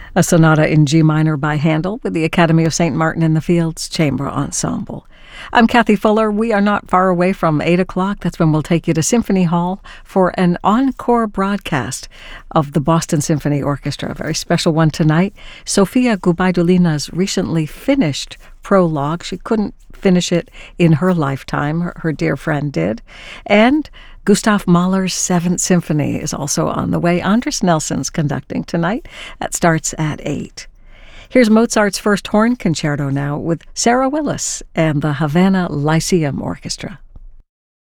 A sonata in G minor by Handel with the Academy of St. Martin in the Fields Chamber Ensemble. I'm Kathy Fuller. We are not far away from 8 o'clock. That's when we'll take you to Symphony Hall for an encore broadcast of the Boston Symphony Orchestra. A very special one tonight. Sofia Gubaidulina's recently finished prologue. She couldn't finish it in her lifetime. Her dear friend did. And Gustav Mahler's Seventh Symphony is also on the way. Andris Nelson's conducting tonight. That starts at 8. Here's Mozart's First Horn Concerto now with Sarah Willis and the Havana Lyceum Orchestra.